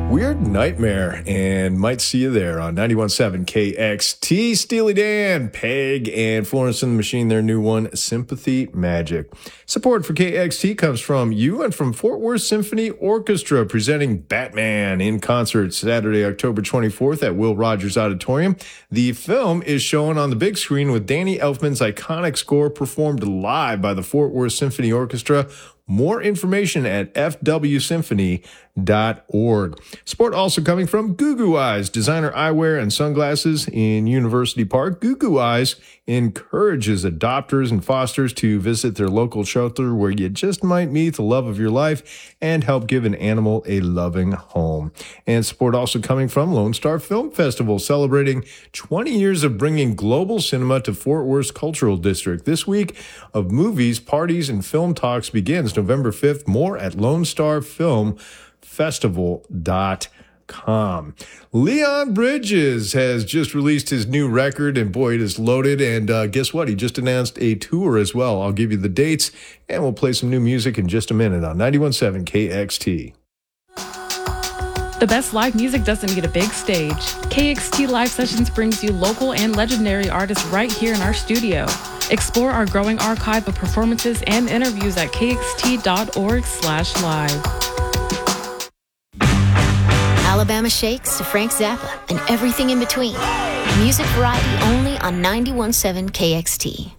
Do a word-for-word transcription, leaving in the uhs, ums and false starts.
Weird Nightmare, and might see you there on ninety-one point seven K X T. Steely Dan, Peg, and Florence and the Machine, their new one, Sympathy Magic. Support for K X T comes from you and from Fort Worth Symphony Orchestra, presenting Batman in concert Saturday, October twenty-fourth at Will Rogers Auditorium. The film is shown on the big screen with Danny Elfman's iconic score performed live by the Fort Worth Symphony Orchestra. More information at f w symphony dot org. Support also coming from Goo Goo Eyes, designer eyewear and sunglasses in University Park. Goo Goo Eyes encourages adopters and fosters to visit their local shelter where you just might meet the love of your life and help give an animal a loving home. And support also coming from Lone Star Film Festival, celebrating twenty years of bringing global cinema to Fort Worth's Cultural District. This week of movies, parties, and film talks begins November fifth. More at lone star film festival dot com. Leon Bridges has just released his new record, and boy, it is loaded. And uh, guess what? He just announced a tour as well. I'll give you the dates, and we'll play some new music in just a minute on ninety-one point seven K X T. The best live music doesn't need a big stage. K X T Live Sessions brings you local and legendary artists right here in our studio. Explore our growing archive of performances and interviews at k x t dot org slash live. Alabama Shakes to Frank Zappa and everything in between. Music variety only on ninety-one point seven K X T.